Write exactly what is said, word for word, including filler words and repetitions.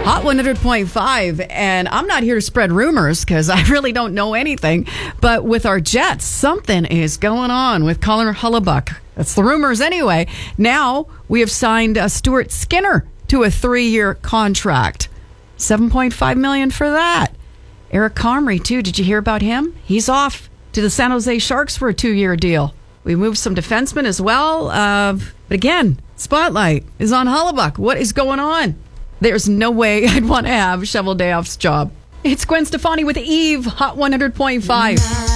Hot one hundred point five, and I'm not here to spread rumors because I really don't know anything. But with our Jets, something is going on with Colin Hellebuyck. That's the rumors anyway. Now we have signed uh, Stuart Skinner to a three-year contract. seven point five million dollars for that. Eric Comrie, too. Did you hear about him? He's off to the San Jose Sharks for a two-year deal. We moved some defensemen as well. Uh, but again, spotlight is on Hellebuyck. What is going on? There's no way I'd want to have Shovel Dayoff's job. It's Gwen Stefani with Eve, Hot one hundred point five.